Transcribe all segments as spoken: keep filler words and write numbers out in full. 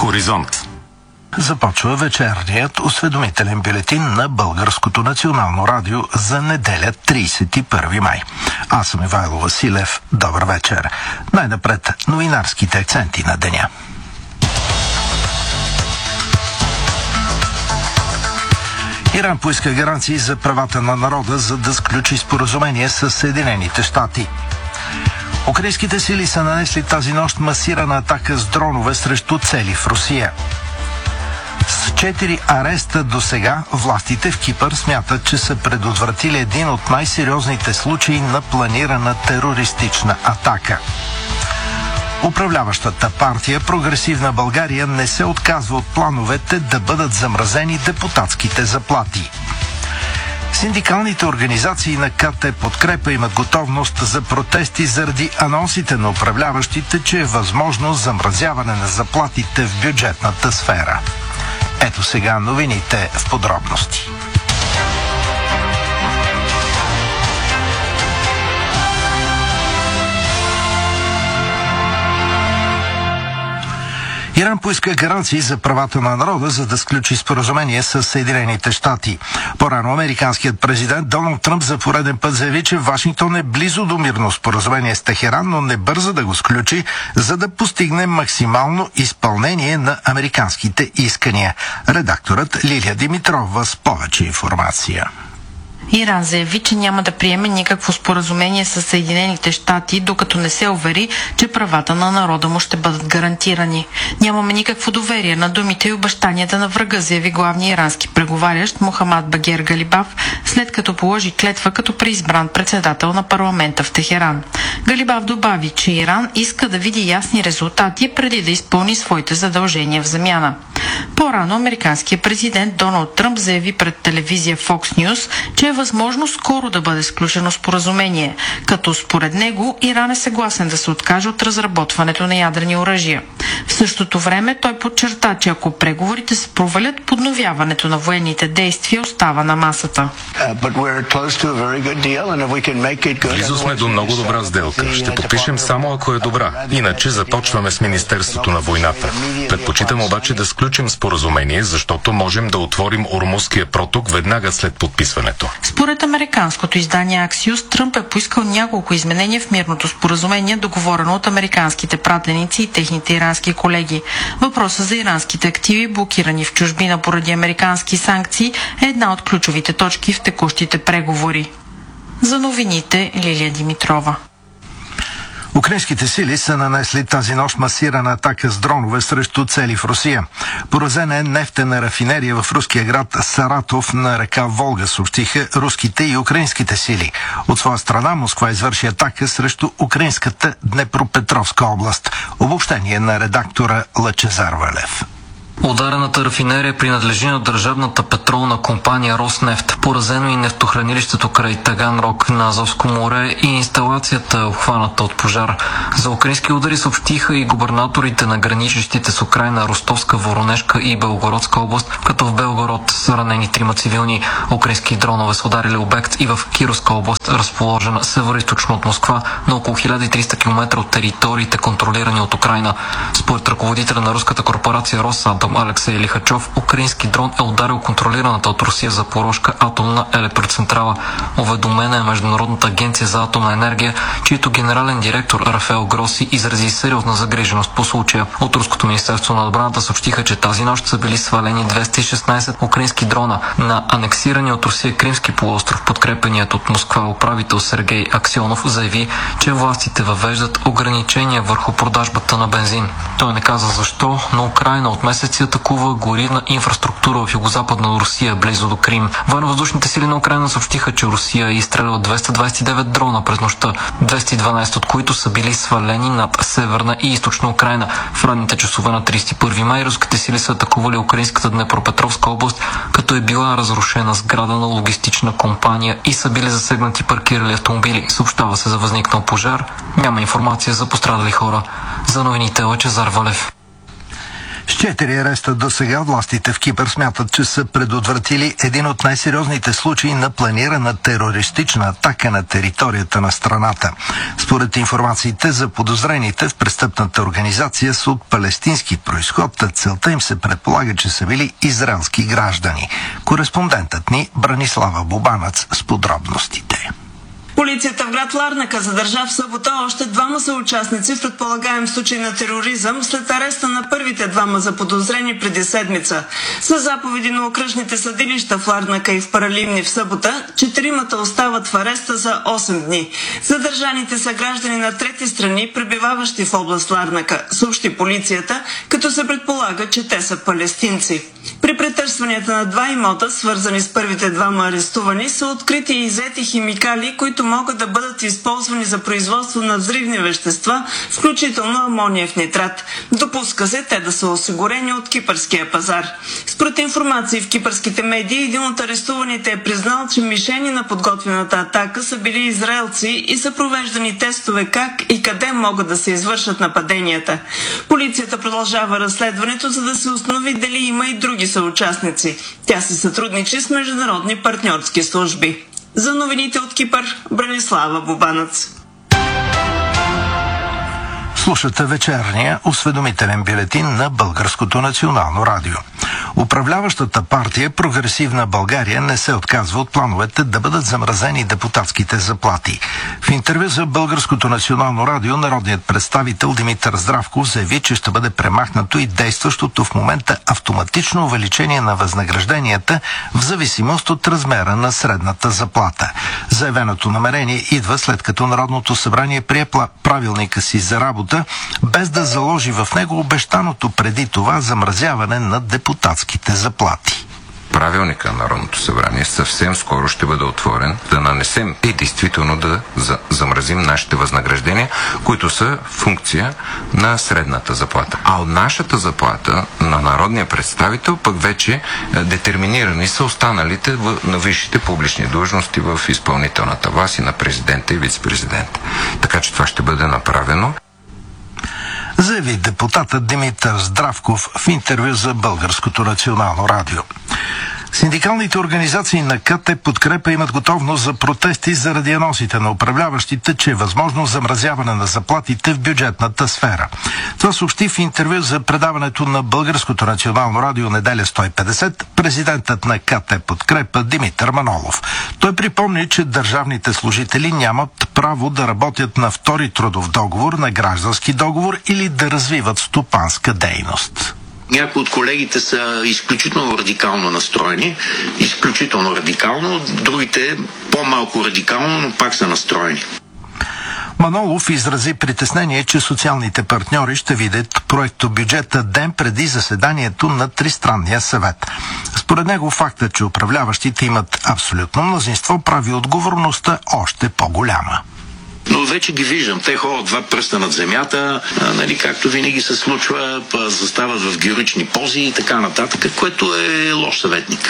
Хоризонт. Започва вечерният осведомителен бюлетин на Българското национално радио за неделя тридесет и първи май. Аз съм Ивайло Василев. Добър вечер. Най-напред новинарските акценти на деня. Иран поиска гаранции за правата на народа, за да сключи споразумение с Съединените щати. Украинските сили са нанесли тази нощ масирана атака с дронове срещу цели в Русия. С четири ареста до сега властите в Кипър смятат, че са предотвратили един от най-сериозните случаи на планирана терористична атака. Управляващата партия Прогресивна България не се отказва от плановете да бъдат замразени депутатските заплати. Синдикалните организации на КТ Подкрепа имат готовност за протести заради анонсите на управляващите, че е възможно замразяване на заплатите в бюджетната сфера. Ето сега новините в подробности. Иран поиска гаранции за правата на народа, за да сключи споразумение с Съединените щати. По-рано американският президент Доналд Тръмп за пореден път заяви, че Вашингтон е близо до мирно споразумение с Техеран, но не бърза да го сключи, за да постигне максимално изпълнение на американските искания. Редакторът Лилия Димитрова с повече информация. Иран заяви, че няма да приеме никакво споразумение с Съединените щати, докато не се увери, че правата на народа му ще бъдат гарантирани. Нямаме никакво доверие на думите и обещанията на врага, заяви главният ирански преговарящ Мохамад Багер Галибаф, след като положи клетва като преизбран председател на парламента в Техеран. Галибаф добави, че Иран иска да види ясни резултати преди да изпълни своите задължения в замяна. По-рано американският президент Доналд Тръмп заяви пред телевизия Fox News, че е възможно скоро да бъде сключено споразумение, като според него Иран е съгласен да се откаже от разработването на ядрени оръжия. В същото време той подчерта, че ако преговорите се провалят, подновяването на военните действия остава на масата. Близо сме до много добра сделка. Ще подпишем само ако е добра. Иначе започваме с Министерството на войната. Предпочитам обаче да сключим споразумение, защото можем да отворим Ормузския проток веднага след подписването. Според американското издание Аксиус, Тръмп е поискал няколко изменения в мирното споразумение, договорено от американските пратеници и техните ирански колеги. Въпросът за иранските активи, блокирани в чужбина поради американски санкции, е една от ключовите точки в текущите преговори. За новините Лилия Димитрова. Украинските сили са нанесли тази нощ масирана атака с дронове срещу цели в Русия. Поразена е нефтена рафинерия в руския град Саратов на река Волга, съобщиха руските и украинските сили. От своя страна Москва извърши атака срещу украинската Днепропетровска област. Обобщение на редактора Лъчезар Валев. Ударената рафинерия принадлежи на държавната петролна компания Роснефт. Поразено и нефтохранилището край Таганрог на Азовско море и инсталацията е обхваната от пожар. За украински удари съобщиха и губернаторите на граничещите с Украйна Ростовска, Воронежка и Белгородска област, като в Белгород са ранени трима цивилни. Украински дронове са ударили обект и в Кировска област, разположена североизточно от Москва, на около хиляда и триста километра от териториите, контролирани от Украйна. Според ръководителя на руската корпорация Росатом Алексей Лихачов, украински дрон е ударил контролираната от Русия Запорожка атомна електроцентрала. Уведомена е Международната агенция за атомна енергия, чието генерален директор Рафаел Гроси изрази сериозна загриженост по случая. От Руското министерство на отбраната съобщиха, че тази нощ са били свалени двеста и шестнадесет украински дрона на анексирания от Русия Кримски полуостров. Подкрепеният от Москва управител Сергей Аксионов заяви, че властите въвеждат ограничения върху продажбата на бензин. Той не каза защо, но Украйна от месеци атакува горивна инфраструктура в югозападна Русия, близо до Крим. Военновъздушните сили на Украйна съобщиха, че Русия е изстреляла двеста двадесет и девет дрона през нощта, двеста и дванадесет от които са били свалени над северна и източна Украйна. В ранните часове на тридесет и първи май руските сили са атакували украинската Днепропетровска област, като е била разрушена сграда на логистична компания и са били засегнати паркирали автомобили. Съобщава се за възникнал пожар. Няма информация за пострадали хора. За новините Лъчезар Валев. С четири ареста до сега властите в Кипър смятат, че са предотвратили един от най-сериозните случаи на планирана терористична атака на територията на страната. Според информациите за подозрените в престъпната организация са от палестински произход, а целта им се предполага, че са били израелски граждани. Кореспондентът ни Бранислава Бубанац с подробностите. Полицията в град Ларнака задържа в събота още двама съучастници в предполагаем случай на тероризъм след ареста на първите двама заподозрени преди седмица. С заповеди на окръжните съдилища в Ларнака и в Паралимни в събота, четиримата остават в ареста за осем дни. Задържаните са граждани на трети страни, пребиваващи в област Ларнака, съобщи полицията, като се предполага, че те са палестинци. При претърсванията на два имота, свързани с първите двама арестувани, са открити и иззети химикали, които могат да бъдат използвани за производство на взривни вещества, включително амониев нитрат. Допуска се те да са осигурени от кипърския пазар. Според информации в кипърските медии, един от арестуваните е признал, че мишени на подготвената атака са били израелци и са провеждани тестове как и къде могат да се извършат нападенията. Полицията продължава разследването, за да се установи дали има и други съучастници. Тя се сътрудничи с международни партньорски служби. За новините от Кипър, Бранислава Бубанац. Слушате вечерния осведомителен бюлетин на Българското национално радио. Управляващата партия Прогресивна България не се отказва от плановете да бъдат замразени депутатските заплати. В интервю за Българското национално радио народният представител Димитър Здравков заяви, че ще бъде премахнато и действащото в момента автоматично увеличение на възнагражденията в зависимост от размера на средната заплата. Заявеното намерение идва след като Народното събрание прие правилника си за работа, без да заложи в него обещаното преди това замразяване на депутатските заплати. Правилника на Народното събрание съвсем скоро ще бъде отворен да нанесем и действително да за, замразим нашите възнаграждения, които са функция на средната заплата. А от нашата заплата на народния представител пък вече детерминирани са останалите в, на висшите публични длъжности в изпълнителната власт и на президента и вице-президента. Така че това ще бъде направено. Заяви депутатът Димитър Здравков в интервю за Българското национално радио. Синдикалните организации на КТ Подкрепа имат готовност за протести заради анонсите на управляващите, че е възможно замразяване на заплатите в бюджетната сфера. Това съобщи в интервю за предаването на Българското национално радио неделя сто и петдесет президентът на КТ Подкрепа Димитър Манолов. Той припомни, че държавните служители нямат право да работят на втори трудов договор, на граждански договор или да развиват стопанска дейност. Някои от колегите са изключително радикално настроени, изключително радикално, другите по-малко радикално, но пак са настроени. Манолов изрази притеснение, че социалните партньори ще видят проекто бюджета ден преди заседанието на Тристранния съвет. Според него фактът, че управляващите имат абсолютно мнозинство, прави отговорността още по-голяма. Но вече ги виждам. Те ходят два пръста над земята, а, нали, както винаги се случва, застават в героични пози и така нататък, което е лош съветник.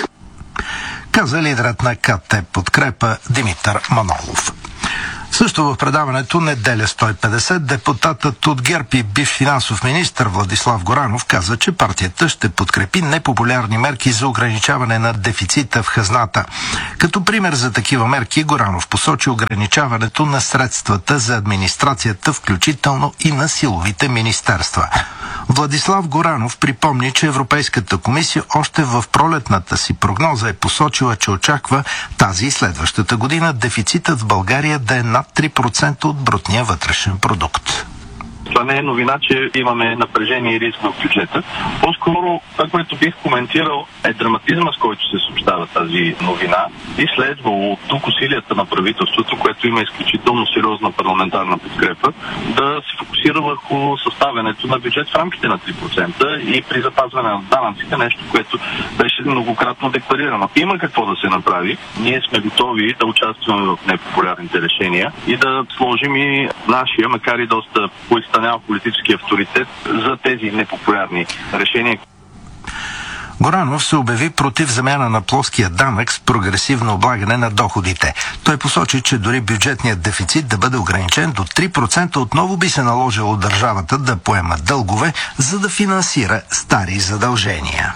Каза лидерът на КТ Подкрепа Димитър Манолов. Също в предаването неделя сто и петдесет депутатът от ГЕРБ и бивш финансов министър Владислав Горанов каза, че партията ще подкрепи непопулярни мерки за ограничаване на дефицита в хазната. Като пример за такива мерки Горанов посочи ограничаването на средствата за администрацията, включително и на силовите министерства. Владислав Горанов припомни, че Европейската комисия още в пролетната си прогноза е посочила, че очаква тази и следващата година дефицитът в България да е над три процента от брутния вътрешен продукт. Това не е новина, че имаме напрежение и риск в бюджета. По-скоро това, което бих коментирал, е драматизма, с който се съобщава тази новина. И следвало от тук усилията на правителството, което има изключително сериозна парламентарна подкрепа, да се фокусира върху съставянето на бюджет в рамките на три процента и при запазване на данъците, нещо, което беше многократно декларирано. Има какво да се направи. Ние сме готови да участваме в непопулярните решения и да сложим и нашия, макар и доста поистанял политически авторитет за тези непопулярни решения. Горанов се обяви против замяна на плоския данък с прогресивно облагане на доходите. Той посочи, че дори бюджетният дефицит да бъде ограничен до три процента, отново би се наложило държавата да поема дългове, за да финансира стари задължения.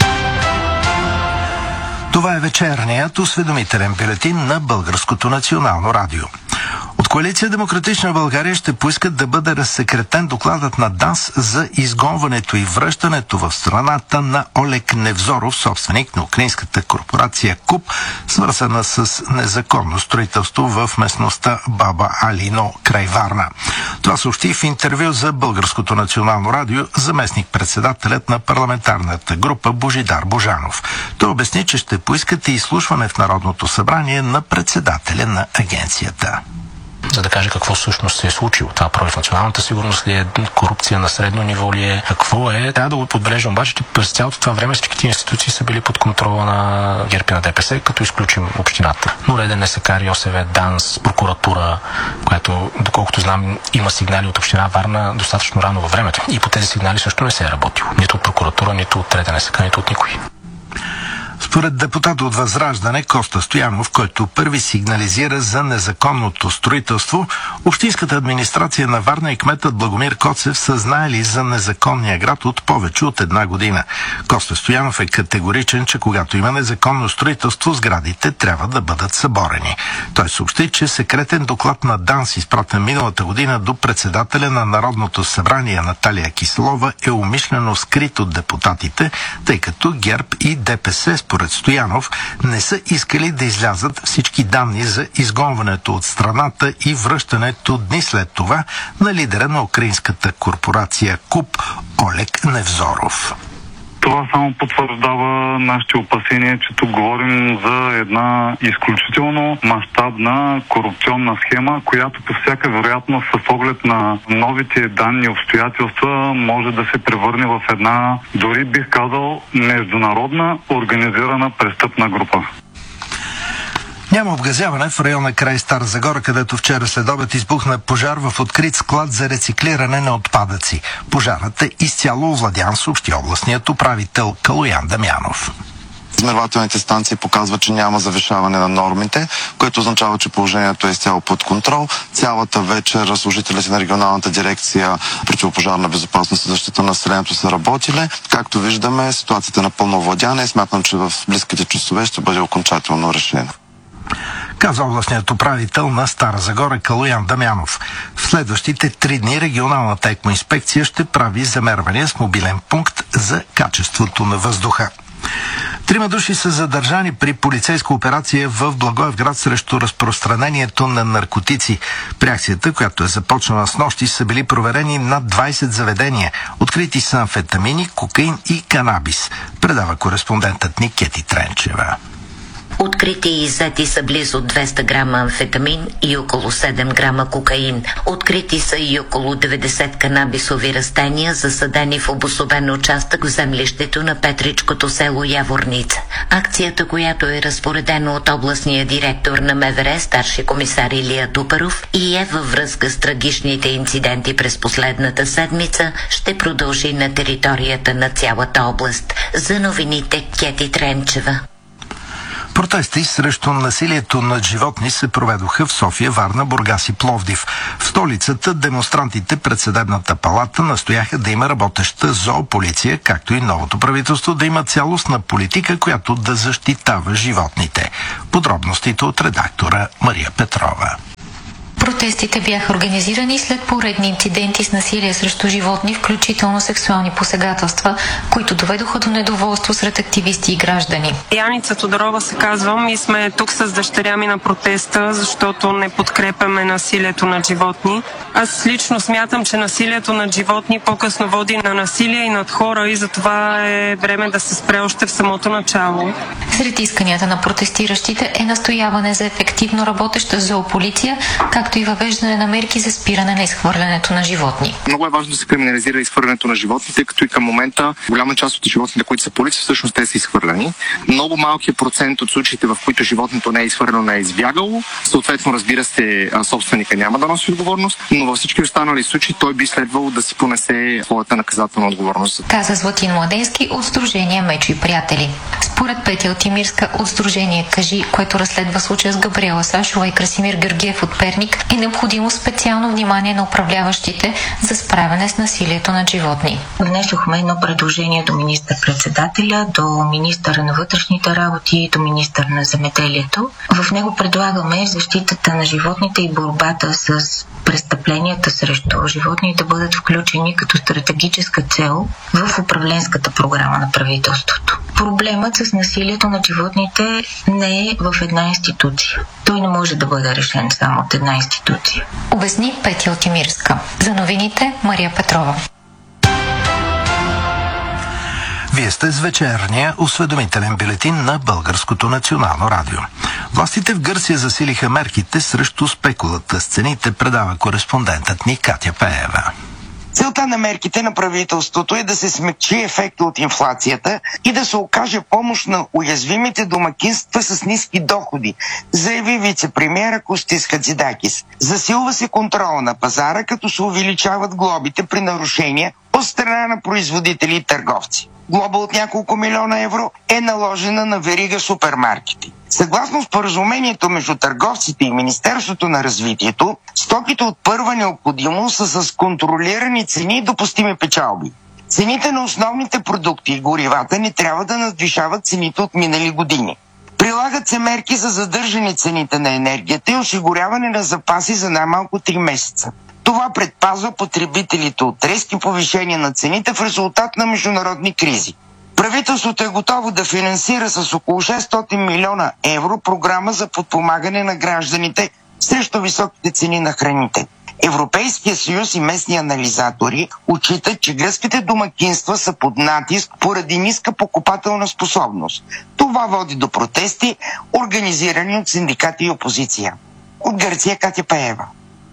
Това е вечерният осведомителен бюлетин на Българското национално радио. От Коалиция Демократична България ще поискат да бъде разсекретен докладът на ДАНС за изгонването и връщането в страната на Олег Невзоров, собственик на украинската корпорация КУП, свързана с незаконно строителство в местността Баба Алино край Варна. Това съобщи в интервю за Българското национално радио заместник-председателят на парламентарната група Божидар Божанов. Той обясни, че ще поискат и изслушване в Народното събрание на председателя на агенцията. За да каже какво всъщност се е случило. Това против националната сигурност ли е, корупция на средно ниво ли е, какво е. Трябва да го подбележим обаче, че през цялото това време всичките институции са били под контрола на ГЕРБ и на ДПС, като изключим общината. Но реден НСК, РИОСВ, ДАНС, прокуратура, която, доколкото знам, има сигнали от община Варна достатъчно рано във времето. И по тези сигнали също не се е работило. Нито от прокуратура, нито от реден НСК, нито от никой. Според депутата от Възраждане Коста Стоянов, който първи сигнализира за незаконното строителство, общинската администрация на Варна и кметът Благомир Коцев са знаели за незаконния град от повече от една година. Коста Стоянов е категоричен, че когато има незаконно строителство, сградите трябва да бъдат съборени. Той съобщи, че секретен доклад на ДАНС, изпратен миналата година до председателя на Народното събрание Наталия Киселова, е умишлено скрит от депутатите, тъй като ГЕРБ и ДПС според Стоянов не са искали да излязат всички данни за изгонването от страната и връщането дни след това на лидера на украинската корпорация КУП Олег Невзоров. Това само потвърждава нашите опасения, че тук говорим за една изключително мащабна корупционна схема, която по всяка вероятност с оглед на новите данни и обстоятелства може да се превърне в една, дори бих казал, международна организирана престъпна група. Няма обгазяване в района край Стара Загора, където вчера следобед избухна пожар в открит склад за рециклиране на отпадъци. Пожарът е изцяло овладян, съобщи областният управител Калоян Дамянов. Измервателните станции показват, че няма завишаване на нормите, което означава, че положението е изцяло под контрол. Цялата вечер служителите на регионалната дирекция противопожарна безопасност и защита на населението са работили. Както виждаме, ситуацията е напълно овладяна и смятам, че в близките часове ще бъде окончателно решена. Каза областният управител на Стара Загора Калоян Дамянов. В следващите три дни регионалната екоинспекция ще прави замервания с мобилен пункт за качеството на въздуха. Трима души са задържани при полицейска операция в Благоевград срещу разпространението на наркотици. При акцията, която е започнала с нощи, са били проверени над двайсет заведения. Открити са амфетамини, кокаин и канабис. Предава кореспондентът ни Кети Тренчева. Открити и иззети са близо двеста грама амфетамин и около седем грама кокаин. Открити са и около деветдесет канабисови растения, засадени в обособен участък в землището на Петричкото село Яворница. Акцията, която е разпоредена от областния директор на МВР, старши комисар Илия Дупаров, и е във връзка с трагичните инциденти през последната седмица, ще продължи на територията на цялата област. За новините Кети Тренчева. Протести срещу насилието над животни се проведоха в София, Варна, Бургас и Пловдив. В столицата демонстрантите пред съдебната палата настояха да има работеща зоополиция, както и новото правителство да има цялостна политика, която да защитава животните. Подробностите от редактора Мария Петрова. Протестите бяха организирани след поредни инциденти с насилие срещу животни, включително сексуални посегателства, които доведоха до недоволство сред активисти и граждани. Яница Тодорова се казвам и сме тук с дъщеря ми на протеста, защото не подкрепяме насилието над животни. Аз лично смятам, че насилието над животни по-късно води на насилие и над хора и затова е време да се спре още в самото начало. Сред исканията на протестиращите е настояване за ефективно работеща зоополиция, както както и въвеждане на мерки за спиране на изхвърлянето на животни. Много е важно да се криминализира изхвърлянето на животни, тъй като и към момента голяма част от животните, които са по улица, всъщност те са изхвърлени. Много малкият процент от случаите, в които животното не е изхвърлено, не е избягало. Съответно, разбира се, собственика няма да носи отговорност, но във всички останали случаи той би следвало да си понесе своята наказателна отговорност. Каза Златин Младенски от Сдружение Мечо и приятели. Според Петя Отимирска от Сдружение Кажи, което разследва случая с Габриела Сашова и Красимир Георгиев от Перник, е необходимо специално внимание на управляващите за справяне с насилието над животни. Внесохме едно предложение до министър-председателя, до министъра на вътрешните работи, до министър на земеделието. В него предлагаме защитата на животните и борбата с престъпленията срещу животни да бъдат включени като стратегическа цел в управленската програма на правителството. Проблемът с насилието над животните не е в една институция. Той не може да бъде решен само от една институция. Обясни Петя Отимирска. За новините Мария Петрова. Вие сте с вечерния осведомителен бюлетин на Българското национално радио. Властите в Гърция засилиха мерките срещу спекулата с цените, предава кореспондентът ни Катя Пеева. Целта на мерките на правителството е да се смекчи ефекта от инфлацията и да се окаже помощ на уязвимите домакинства с ниски доходи, заяви вице-премиера Костис Хацидакис. Засилва се контрола на пазара, като се увеличават глобите при нарушения от страна на производители и търговци. Глоба от няколко милиона евро е наложена на верига супермаркети. Съгласно споразумението между търговците и Министерството на развитието, стоките от първа необходимост са с контролирани цени и допустими печалби. Цените на основните продукти и горивата не трябва да надвишават цените от минали години. Прилагат се мерки за задържане цените на енергията и осигуряване на запаси за най-малко три месеца. Това предпазва потребителите от резки повишения на цените в резултат на международни кризи. Правителството е готово да финансира с около шестстотин милиона евро програма за подпомагане на гражданите срещу високите цени на храните. Европейския съюз и местни анализатори отчитат, че гръцките домакинства са под натиск поради ниска покупателна способност. Това води до протести, организирани от синдикати и опозиция. От Гърция Катя Пеева.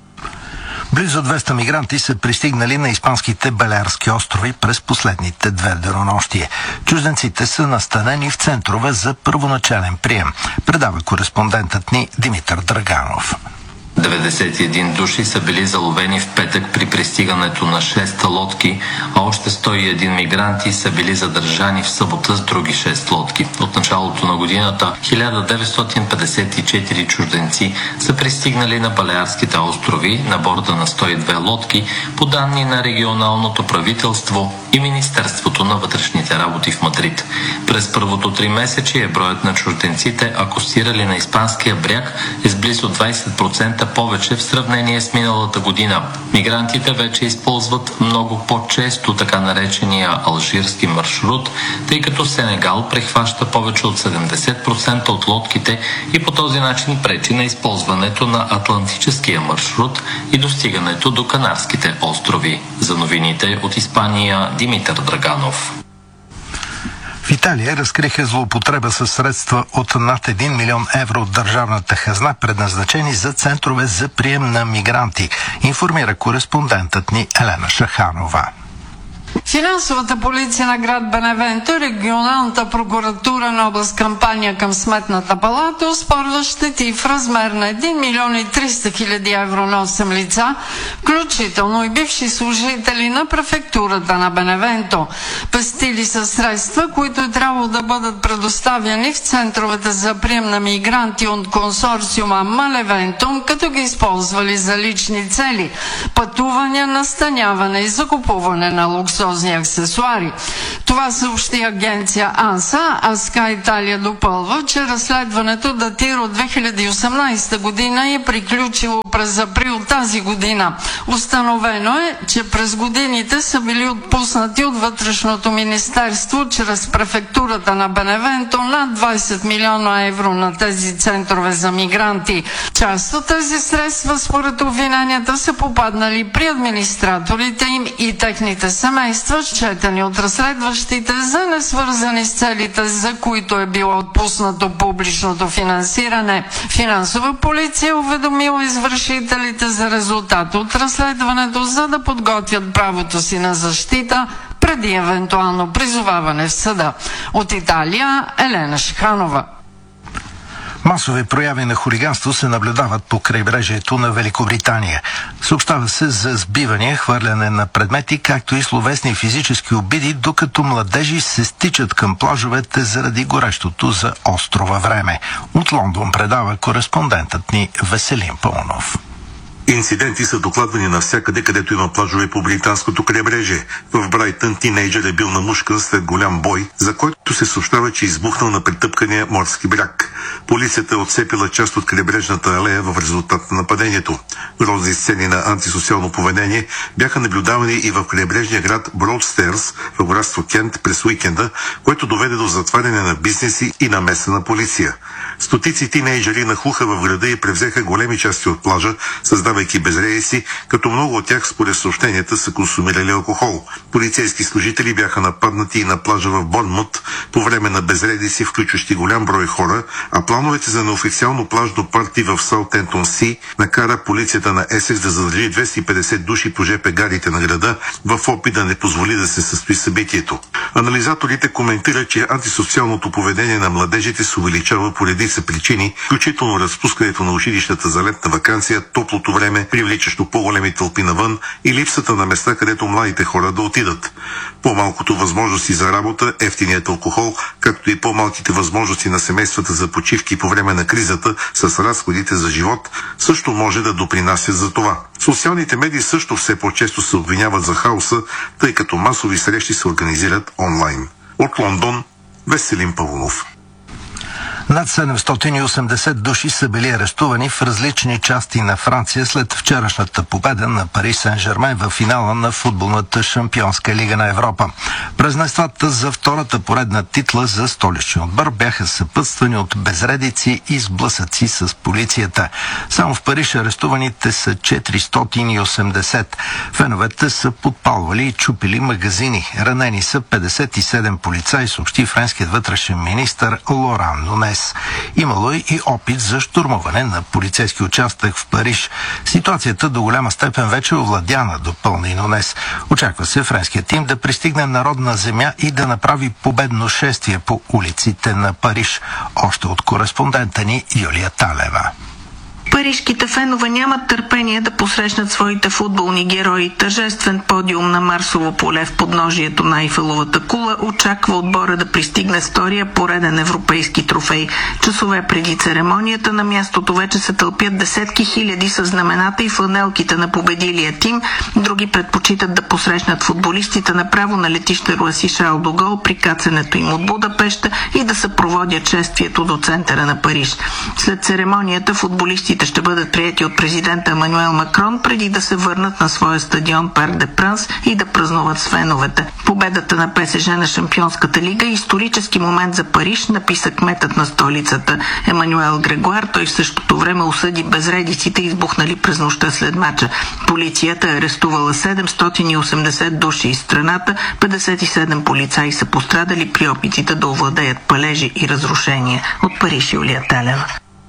Близо двеста мигранти са пристигнали на испанските Балеарски острови през последните две денонощия. Чужденците са настанени в центрове за първоначален прием, предава кореспондентът ни Димитър Драганов. деветдесет и един души са били заловени в петък при пристигането на шест лодки, а още сто и един мигранти са били задържани в събота с други шест лодки. От началото на годината хиляда деветстотин петдесет и четири чужденци са пристигнали на Балеарските острови на борда на сто и две лодки, по данни на регионалното правителство и Министерството на вътрешните работи в Мадрид. През първото три месече броят на чужденците, акостирали на испанския бряг, е с близо двадесет процента повече в сравнение с миналата година. Мигрантите вече използват много по-често така наречения алжирски маршрут, тъй като Сенегал прихваща повече от седемдесет процента от лодките и по този начин пречи на използването на атлантическия маршрут и достигането до Канарските острови. За новините от Испания Димитър Драганов. В Италия разкриха злоупотреба със средства от над един милион евро от държавната хазна, предназначени за центрове за прием на мигранти, информира кореспондентът ни Елена Шаханова. Финансовата полиция на град Беневенто и регионалната прокуратура на област Кампания към Сметната палата оспорва щети в размер на един милион и триста хиляди евро на осем лица, включително и бивши служители на префектурата на Беневенто. Пестили са средства, които е трябвало да бъдат предоставяни в центровете за прием на мигранти от консорциума Малевентум, като ги използвали за лични цели – пътувания, настаняване и закупуване на луксозни аксесуари. Това съобщи агенция АНСА, а Скай Италия допълва, че разследването датира от две хиляди и осемнадесета година и е приключило през април тази година. Установено е, че през годините са били отпуснати от Вътрешното министерство чрез префектурата на Беневенто над двадесет милиона евро на тези центрове за мигранти. Част от тези средства, според обвиненията, са попаднали при администраторите им и техните семейства, счетени от разследващите помощите за несвързани с целите, за които е било отпуснато публичното финансиране. Финансова полиция уведомила извършителите за резултат от разследването, за да подготвят правото си на защита преди евентуално призоваване в съда. От Италия Елена Шиханова. Масови прояви на хулиганство се наблюдават по крайбрежието на Великобритания. Съобщава се за сбивания, хвърляне на предмети, както и словесни физически обиди, докато младежи се стичат към плажовете заради горещото за острова време. От Лондон предава кореспондентът ни Веселин Пълнов. Инциденти са докладвани навсякъде, където има плажове по британското крайбрежие. В Брайтън тинейджър е бил намушкан след голям бой, за който се съобщава, че е избухнал на претъпкания морски бряг. Полицията е отцепила част от крайбрежната алея в резултат на нападението. Грозни сцени на антисоциално поведение бяха наблюдавани и в крайбрежния град Броудстърс в градство Кент през уикенда, което доведе до затваряне на бизнеси и намеса на полиция. Стотици тинейджери нахлуха в града и превзеха големи части от плажа, създавайки безредици, като много от тях според съобщенията са консумирали алкохол. Полицейски служители бяха нападнати и на плажа в Борнмут по време на безредици, включващи голям брой хора, а плановете за неофициално плажно парти в Саутентон Си накара полицията на Есекс да задържи двеста и петдесет души по жп гарите на града в опит да не позволи да се състои събитието. Анализаторите коментират, че антисоциалното поведение на младежите се увеличава по редица причини, включително разпускането на училищата за летна ваканция, топлото време, привличащо по-големи тълпи навън и липсата на места, където младите хора да отидат. По-малкото възможности за работа, ефтиният алкохол, както и по-малките възможности на семействата за почивки по време на кризата с разходите за живот, също може да допринасят за това. Социалните медии също все по-често се обвиняват за хаоса, тъй като масови срещи се организират онлайн. От Лондон, Веселин Павлов. Над седемстотин и осемдесет души са били арестувани в различни части на Франция след вчерашната победа на Пари Сен-Жермен в финала на футболната шампионска лига на Европа. Празненствата за втората поредна титла за столичния отбор бяха съпътствани от безредици и сблъсъци с полицията. Само в Париж арестуваните са четиристотин и осемдесет. Феновете са подпалвали и чупили магазини. Ранени са петдесет и седем полицаи, съобщи френският вътрешен министър Лоран Нунес. Имало и опит за щурмуване на полицейски участък в Париж. Ситуацията до голяма степен вече е овладяна, допълни Нунес. Очаква се френският тим да пристигне народна земя и да направи победно шествие по улиците на Париж. Още от кореспондента ни Юлия Талева. Парижките фенове нямат търпение да посрещнат своите футболни герои. Тържествен подиум на Марсово поле в подножието на Айфеловата кула очаква отбора да пристигне втория пореден европейски трофей. Часове преди церемонията на мястото вече се тълпят десетки хиляди с знамената и фланелките на победилия тим. Други предпочитат да посрещнат футболистите направо на летище Руаси Шарл до Гол при кацането им от Будапеща и да съпроводят шествието до центъра на Париж. След церемонията футболистите ще бъдат приети от президента Емануел Макрон преди да се върнат на своя стадион Парк де Пранс и да празнуват с феновете. Победата на ПСЖ на Шампионската лига е исторически момент за Париж, написа кметът на столицата Емануел Грегуар. Той в същото време осъди безредиците, избухнали през нощта след мача. Полицията е арестувала седемстотин и осемдесет души из страната, петдесет и седем полицаи са пострадали при опитите да овладеят палежи и разрушения. От Париж Юлия Талева.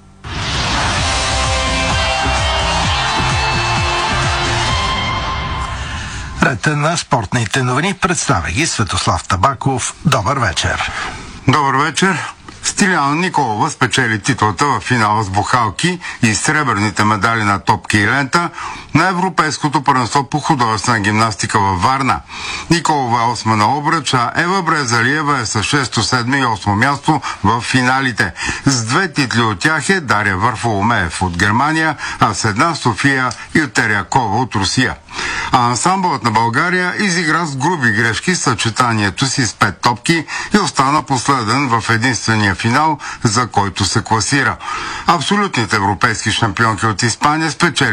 Ред на спортните новини представя ги Светослав Табаков. Добър вечер. Добър вечер. Стиляна Николова спечели титлата в финала с бухалки и сребърните медали на топки и лента на Европейското първенство по художествена гимнастика във Варна. Николова е осма на обръч, а Ева Брезалиева е с шесто, седмо и осмо място в финалите. С две титли от тях е Дария Варфоломеев от Германия, а с една София Илтерякова от Русия. А ансамблът на България изигра с груби грешки съчетанието си с пет топки и остана последен в единствения финал, за който се класира. Абсолютните европейски шампионки от Испания спечели